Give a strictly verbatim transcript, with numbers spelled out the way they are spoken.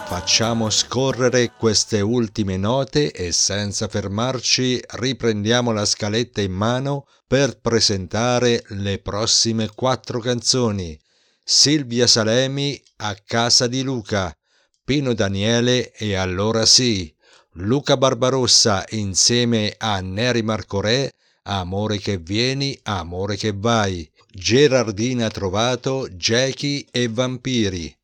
Facciamo scorrere queste ultime note e senza fermarci riprendiamo la scaletta in mano per presentare le prossime quattro canzoni. Silvia Salemi, A casa di Luca, Pino Daniele e Allora sì, Luca Barbarossa insieme a Neri Marcorè, Amore che vieni, amore che vai, Gerardina Trovato, Jackie e Vampiri.